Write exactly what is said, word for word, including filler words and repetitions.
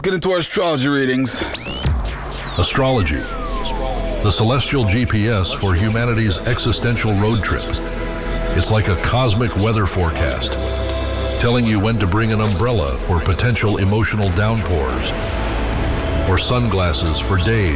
Get into our astrology readings. Astrology, the celestial G P S for humanity's existential road trip. It's like a cosmic weather forecast, telling you when to bring an umbrella for potential emotional downpours, or sunglasses for days